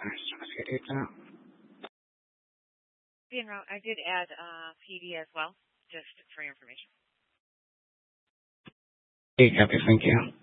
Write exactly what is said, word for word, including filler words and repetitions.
just trying to see it now. Being wrong, I did add uh, P D as well, just for your information. Okay, copy. Thank you.